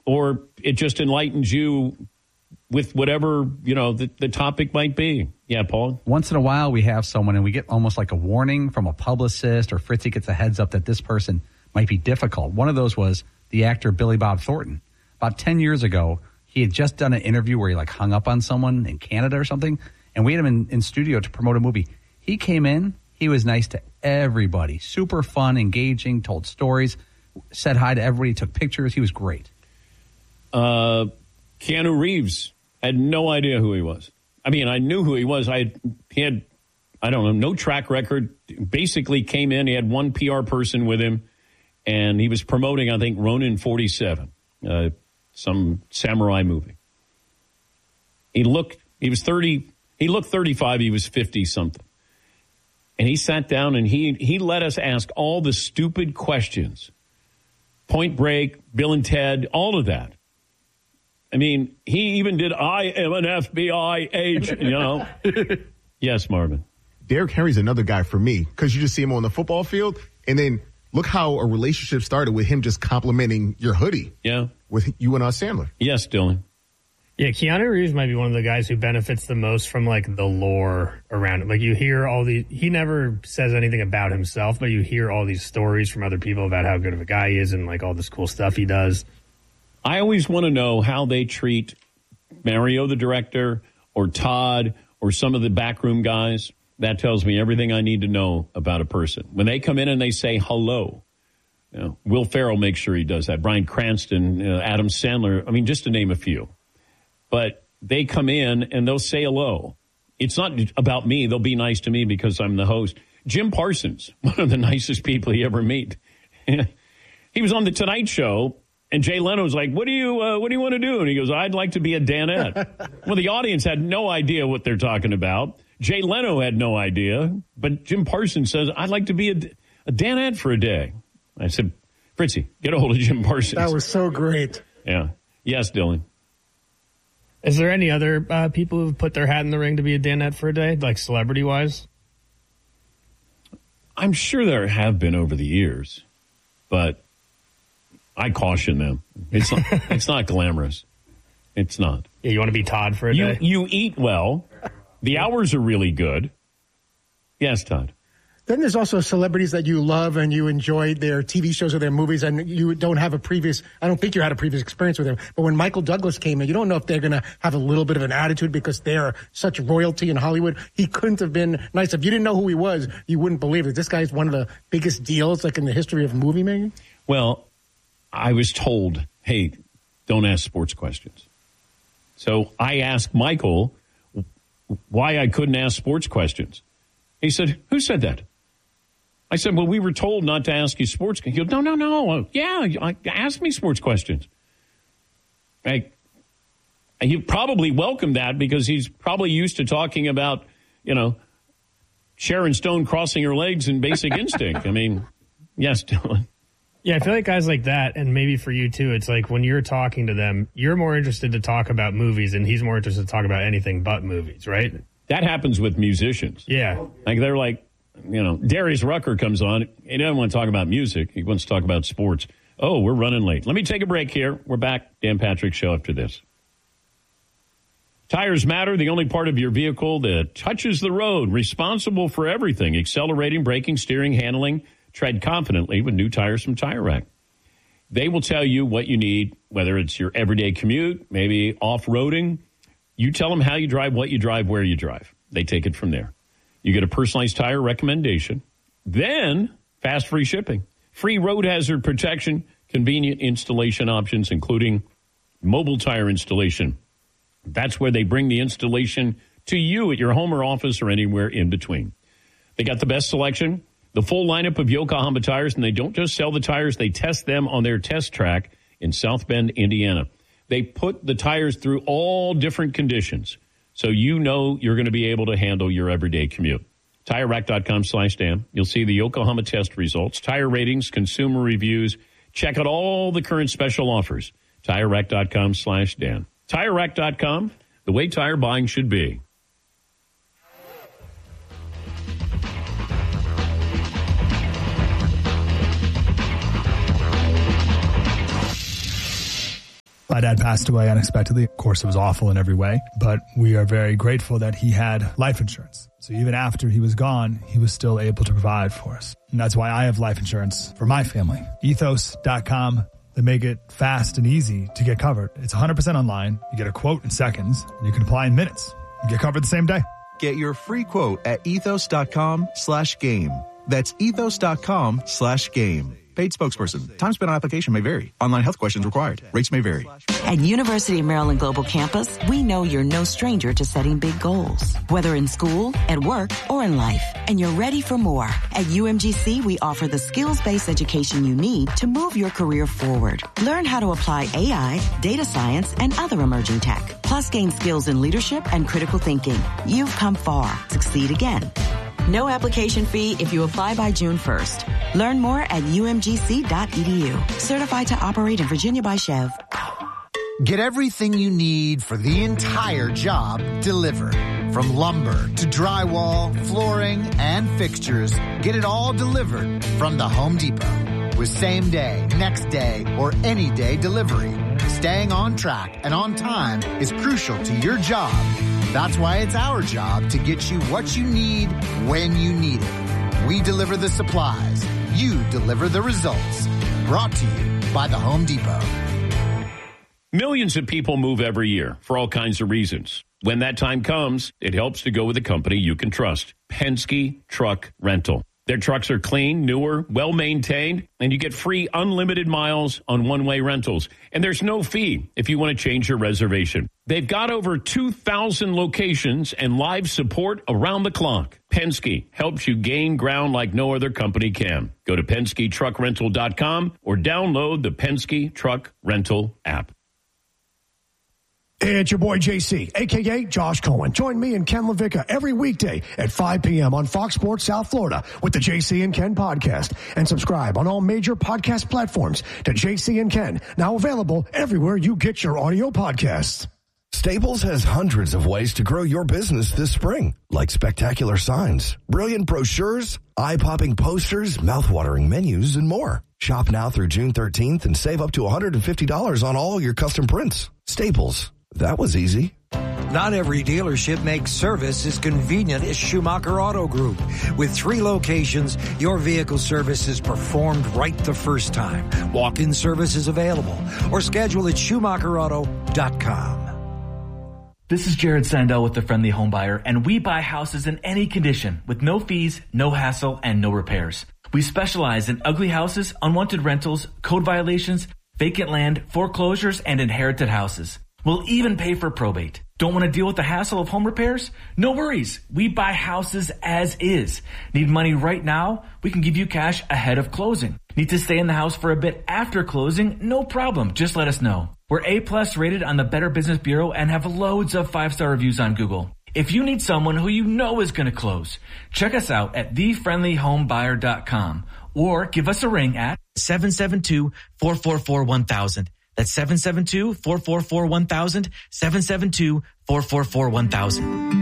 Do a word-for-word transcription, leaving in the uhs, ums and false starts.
or it just enlightens you with whatever, you know, the, the topic might be. Yeah, Paul? Once in a while we have someone and we get almost like a warning from a publicist, or Fritzy gets a heads up that this person might be difficult. One of those was the actor Billy Bob Thornton. About ten years ago, he had just done an interview where he like hung up on someone in Canada or something, and we had him in, in studio to promote a movie. He came in, he was nice to everybody, super fun, engaging, told stories, said hi to everybody, took pictures. He was great. Uh, Keanu Reeves, I had no idea who he was. I mean, I knew who he was. I had, he had, I don't know, no track record. Basically came in, he had one P R person with him, and he was promoting, I think, Ronin forty-seven. Uh, some samurai movie. He looked, he was thirty, he looked thirty-five, he was fifty-something. And he sat down and he he let us ask all the stupid questions. Point Break, Bill and Ted, all of that. I mean, he even did, I am an F B I agent, you know. Yes, Marvin. Derrick Henry's another guy for me, because you just see him on the football field, and then look how a relationship started with him just complimenting your hoodie. Yeah. With you and us, Sandler. Yes, Dylan. Yeah, Keanu Reeves might be one of the guys who benefits the most from, like, the lore around him. Like, you hear all the, he never says anything about himself, but you hear all these stories from other people about how good of a guy he is and, like, all this cool stuff he does. I always want to know how they treat Mario, the director, or Todd, or some of the backroom guys. That tells me everything I need to know about a person. When they come in and they say hello, you know, Will Ferrell makes sure he does that. Bryan Cranston, uh, Adam Sandler, I mean, just to name a few. But they come in and they'll say hello. It's not about me. They'll be nice to me because I'm the host. Jim Parsons, one of the nicest people you ever meet. He was on The Tonight Show, and Jay Leno's like, what do you uh, what do you want to do? And he goes, I'd like to be a Danette. Well, the audience had no idea what they're talking about. Jay Leno had no idea. But Jim Parsons says, I'd like to be a, a Danette for a day. I said, Fritzy, get a hold of Jim Parsons. That was so great. Yeah. Yes, Dylan. Is there any other uh, people who've put their hat in the ring to be a Danette for a day, like celebrity-wise? I'm sure there have been over the years, but I caution them. It's not, it's not glamorous. It's not. Yeah, you want to be Todd for a you, day? You eat well. The hours are really good. Yes, Todd. Then there's also celebrities that you love and you enjoy their T V shows or their movies, and you don't have a previous, I don't think you had a previous experience with them. But when Michael Douglas came in, you don't know if they're going to have a little bit of an attitude because they're such royalty in Hollywood. He couldn't have been nice. If you didn't know who he was, you wouldn't believe it. This guy is one of the biggest deals like in the history of movie making. Well, I was told, hey, don't ask sports questions. So I asked Michael why I couldn't ask sports questions. He said, who said that? I said, well, we were told not to ask you sports questions. He goes, no, no, no. Yeah, ask me sports questions. I, he probably welcomed that because he's probably used to talking about, you know, Sharon Stone crossing her legs in Basic Instinct. I mean, yes, Dylan. Yeah, I feel like guys like that, and maybe for you too, it's like when you're talking to them, you're more interested to talk about movies, and he's more interested to talk about anything but movies, right? That happens with musicians. Yeah. Like they're like, you know, Darius Rucker comes on. He doesn't want to talk about music. He wants to talk about sports. Oh, we're running late. Let me take a break here. We're back. Dan Patrick Show after this. Tires Matter, the only part of your vehicle that touches the road, responsible for everything, accelerating, braking, steering, handling. Tread confidently with new tires from Tire Rack. They will tell you what you need, whether it's your everyday commute, maybe off-roading. You tell them how you drive, what you drive, where you drive. They take it from there. You get a personalized tire recommendation. Then, fast free shipping. Free road hazard protection, convenient installation options, including mobile tire installation. That's where they bring the installation to you at your home or office or anywhere in between. They got the best selection, the full lineup of Yokohama tires, and they don't just sell the tires, they test them on their test track in South Bend, Indiana. They put the tires through all different conditions, so you know you're going to be able to handle your everyday commute. TireRack.com slash Dan. You'll see the Yokohama test results, tire ratings, consumer reviews. Check out all the current special offers. TireRack.com slash Dan. TireRack dot com, the way tire buying should be. My dad passed away unexpectedly. Of course, it was awful in every way, but we are very grateful that he had life insurance. So even after he was gone, he was still able to provide for us. And that's why I have life insurance for my family. ethos dot com. They make it fast and easy to get covered. It's one hundred percent online. You get a quote in seconds, and you can apply in minutes. You get covered the same day. Get your free quote at ethos dot com slash game. That's ethos dot com slash game. Paid spokesperson. Time spent on application may vary. Online health questions required. Rates may vary. At University of Maryland Global Campus, we know you're no stranger to setting big goals, whether in school, at work, or in life. And you're ready for more. At U M G C, we offer the skills-based education you need to move your career forward. Learn how to apply A I, data science, and other emerging tech. Plus, gain skills in leadership and critical thinking. You've come far. Succeed again. No application fee if you apply by June first. Learn more at U M G C dot E D U. Certified to operate in Virginia by Chev. Get everything you need for the entire job delivered. From lumber to drywall, flooring, and fixtures, get it all delivered from the Home Depot. With same day, next day, or any day delivery. Staying on track and on time is crucial to your job. That's why it's our job to get you what you need when you need it. We deliver the supplies. You deliver the results. Brought to you by the Home Depot. Millions of people move every year for all kinds of reasons. When that time comes, it helps to go with a company you can trust. Penske Truck Rental. Their trucks are clean, newer, well-maintained, and you get free unlimited miles on one-way rentals. And there's no fee if you want to change your reservation. They've got over two thousand locations and live support around the clock. Penske helps you gain ground like no other company can. Go to Penske Truck Rental dot com or download the Penske Truck Rental app. It's your boy J C, a k a. Josh Cohen. Join me and Ken LaVicka every weekday at five p.m. on Fox Sports South Florida with the J C and Ken podcast. And subscribe on all major podcast platforms to J C and Ken, now available everywhere you get your audio podcasts. Staples has hundreds of ways to grow your business this spring, like spectacular signs, brilliant brochures, eye-popping posters, mouth-watering menus, and more. Shop now through June thirteenth and save up to one hundred fifty dollars on all your custom prints. Staples. That was easy. Not every dealership makes service as convenient as Schumacher Auto Group. With three locations, your vehicle service is performed right the first time. Walk-in service is available or schedule at Schumacher Auto dot com. This is Jared Sandell with The Friendly Home Buyer, and we buy houses in any condition with no fees, no hassle, and no repairs. We specialize in ugly houses, unwanted rentals, code violations, vacant land, foreclosures, and inherited houses. We'll even pay for probate. Don't want to deal with the hassle of home repairs? No worries. We buy houses as is. Need money right now? We can give you cash ahead of closing. Need to stay in the house for a bit after closing? No problem. Just let us know. We're A-plus rated on the Better Business Bureau and have loads of five-star reviews on Google. If you need someone who you know is going to close, check us out at the friendly home buyer dot com or give us a ring at seven seven two, four four four, one thousand. That's seven seven two, four four four, one thousand, seven seven two, four four four, one thousand.